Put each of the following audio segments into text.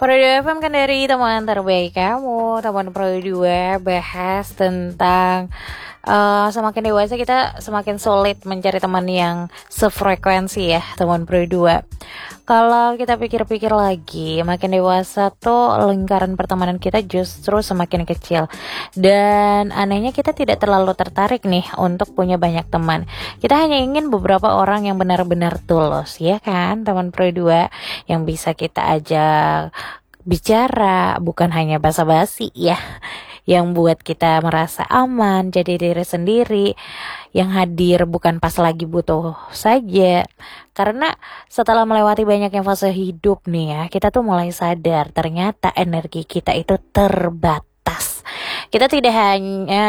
Pro 2 FM kan dari teman terbaik kamu. Teman Pro 2 bahas tentang semakin dewasa kita semakin sulit mencari teman yang sefrekuensi ya, teman Pro 2. Kalau kita pikir-pikir lagi, makin dewasa tuh lingkaran pertemanan kita justru semakin kecil. Dan anehnya kita tidak terlalu tertarik nih untuk punya banyak teman. Kita hanya ingin beberapa orang yang benar-benar tulus, ya kan, teman Pro 2, yang bisa kita ajak bicara, bukan hanya basa-basi ya, yang buat kita merasa aman, jadi diri sendiri, yang hadir bukan pas lagi butuh saja. Karena setelah melewati banyak fase hidup nih ya, kita tuh mulai sadar ternyata energi kita itu terbatas. Kita tidak hanya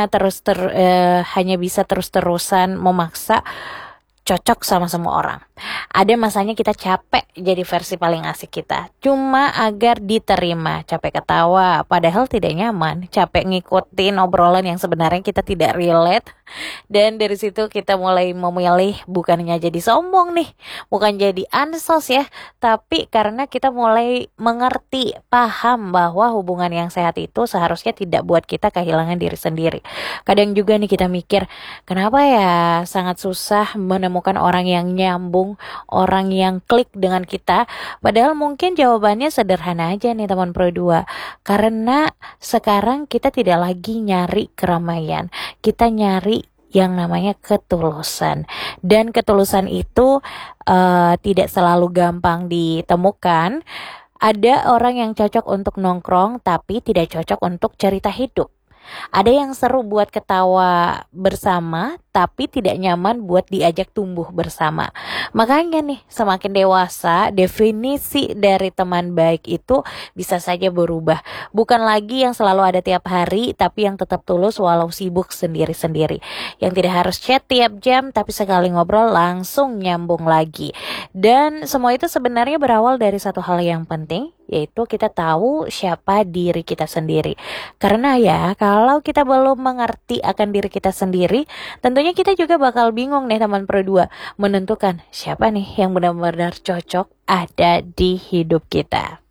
hanya bisa terus-terusan memaksa cocok sama semua orang. Ada masanya kita capek jadi versi paling asik kita, cuma agar diterima. Capek ketawa padahal tidak nyaman, capek ngikutin obrolan yang sebenarnya kita tidak relate. Dan dari situ kita mulai memilih bukannya jadi sombong nih, bukan jadi ansos ya, tapi karena kita mulai mengerti, paham bahwa hubungan yang sehat itu seharusnya tidak buat kita kehilangan diri sendiri. Kadang juga nih kita mikir, kenapa ya sangat susah menemukan orang yang nyambung, orang yang klik dengan kita. Padahal mungkin jawabannya sederhana aja nih teman Pro 2. Karena sekarang kita tidak lagi nyari keramaian, kita nyari yang namanya ketulusan. Dan ketulusan itu tidak selalu gampang ditemukan. Ada orang yang cocok untuk nongkrong tapi tidak cocok untuk cerita hidup. Ada yang seru buat ketawa bersama tapi tidak nyaman buat diajak tumbuh bersama. Makanya nih, semakin dewasa, definisi dari teman baik itu bisa saja berubah. Bukan lagi yang selalu ada tiap hari, tapi yang tetap tulus walau sibuk sendiri-sendiri. Yang tidak harus chat tiap jam, tapi sekali ngobrol langsung nyambung lagi. Dan semua itu sebenarnya berawal dari satu hal yang penting, yaitu kita tahu siapa diri kita sendiri. Karena ya, kalau kita belum mengerti akan diri kita sendiri, tentunya kita juga bakal bingung nih teman Pro 2, menentukan siapa nih yang benar-benar cocok ada di hidup kita.